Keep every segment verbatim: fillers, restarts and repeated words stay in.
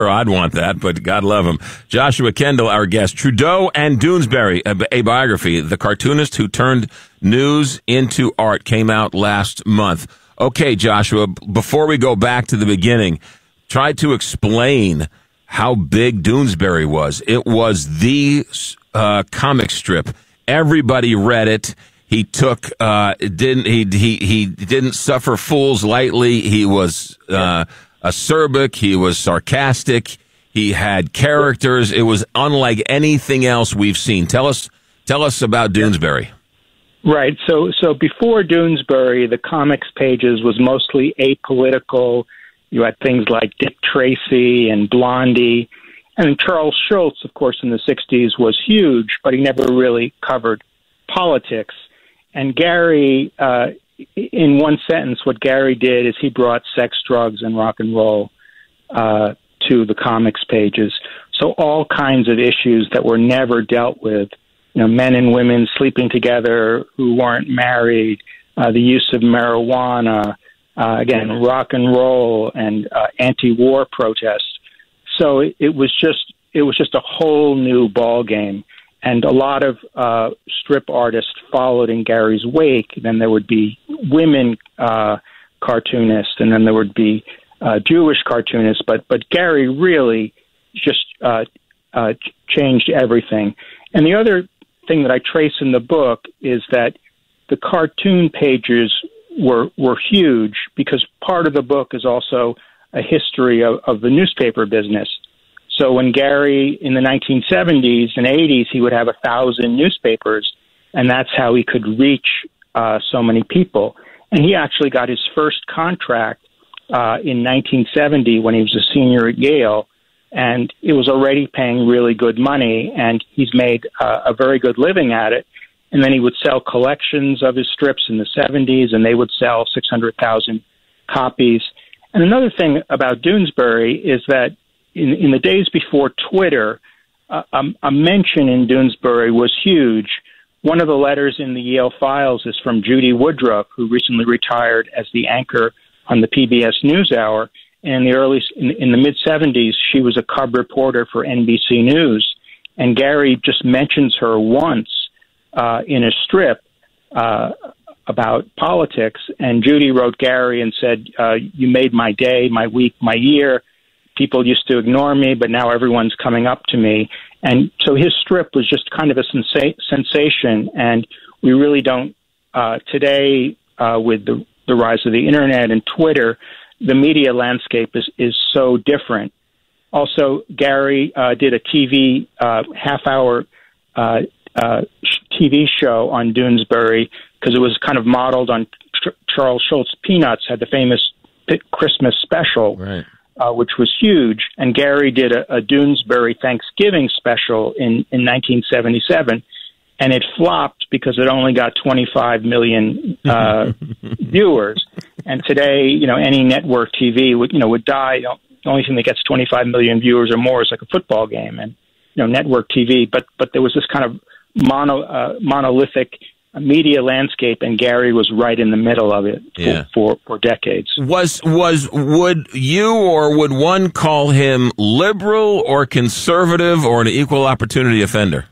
Or I'd want that, but God love him. Joshua Kendall, our guest. Trudeau and Doonesbury, a, a biography. The cartoonist who turned news into art, came out last month. Okay, Joshua, before we go back to the beginning, try to explain how big Doonesbury was. It was the uh, comic strip. Everybody read it. He took uh, didn't he he he didn't suffer fools lightly. He was uh, acerbic. He was sarcastic. He had characters. It was unlike anything else we've seen. Tell us tell us about Doonesbury. Right. So so before Doonesbury, the comics pages was mostly apolitical. You had things like Dick Tracy and Blondie. And Charles Schulz, of course, in the sixties was huge, but he never really covered politics. And Gary, uh, in one sentence, what Gary did is he brought sex, drugs, and rock and roll uh, to the comics pages. So all kinds of issues that were never dealt with, you know, men and women sleeping together who weren't married, uh, the use of marijuana, uh, again, rock and roll, and uh, anti-war protests. So it, it was just it was just a whole new ball game, and a lot of uh, strip artists followed in Gary's wake. Then there would be women uh, cartoonists, and then there would be uh, Jewish cartoonists. But but Gary really just uh, uh, changed everything. And the other thing that I trace in the book is that the cartoon pages were were huge, because part of the book is also a history of, of the newspaper business. So when Gary, in the nineteen seventies and eighties, he would have a thousand newspapers, and that's how he could reach uh, so many people. And he actually got his first contract uh, in nineteen seventy when he was a senior at Yale, and it was already paying really good money, and he's made uh, a very good living at it. And then he would sell collections of his strips in the seventies, and they would sell six hundred thousand copies. And another thing about Doonesbury is that in, in the days before Twitter, uh, um, a mention in Doonesbury was huge. One of the letters in the Yale files is from Judy Woodruff, who recently retired as the anchor on the P B S NewsHour. And in the early, in, in the mid seventies, she was a cub reporter for N B C News. And Gary just mentions her once uh, in a strip uh, about politics, and Judy wrote Gary and said, uh, you made my day, my week, my year. People used to ignore me, but now everyone's coming up to me. And so his strip was just kind of a sensa- sensation, and we really don't, uh, today, uh, with the, the rise of the internet and Twitter, the media landscape is, is so different. Also, Gary uh, did a T V, uh, half-hour uh, uh, T V show on Doonesbury, because it was kind of modeled on Ch- Charles Schulz. Peanuts had the famous Christmas special, right. uh, which was huge. And Gary did a, a Doonesbury Thanksgiving special in, in nineteen seventy-seven, and it flopped because it only got twenty-five million uh, viewers. And today, you know, any network T V would, you know, would die. You know, the only thing that gets twenty-five million viewers or more is like a football game, and you know, network T V. But but there was this kind of mono uh, monolithic media landscape, and Gary was right in the middle of it for, yeah. for, for decades. Was was would you or would one call him liberal or conservative or an equal opportunity offender?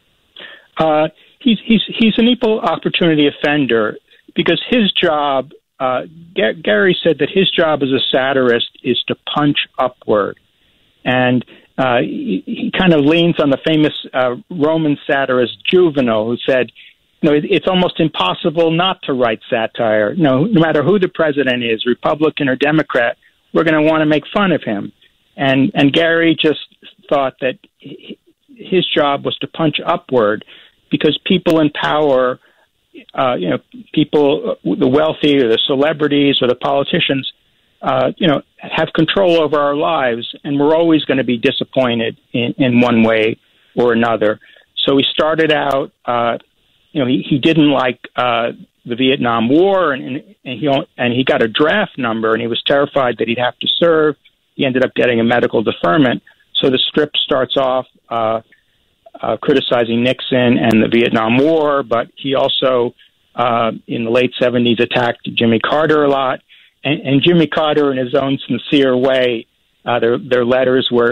Uh, he's he's he's an equal opportunity offender, because his job. Uh, G- Gary said that his job as a satirist is to punch upward, and uh, he, he kind of leans on the famous uh, Roman satirist Juvenal, who said, "You know, it, it's almost impossible not to write satire. You know, no matter who the president is, Republican or Democrat, we're going to want to make fun of him." And and Gary just thought that he, his job was to punch upward, because people in power. Uh, you know, people, the wealthy or the celebrities or the politicians, uh, you know, have control over our lives, and we're always going to be disappointed in, in one way or another. So he started out, uh, you know, he, he didn't like uh, the Vietnam War, and, and he and he got a draft number, and he was terrified that he'd have to serve. He ended up getting a medical deferment. So the strip starts off. Uh, Uh, criticizing Nixon and the Vietnam War, but he also, uh, in the late seventies, attacked Jimmy Carter a lot. And, and Jimmy Carter, in his own sincere way, Uh, their their letters were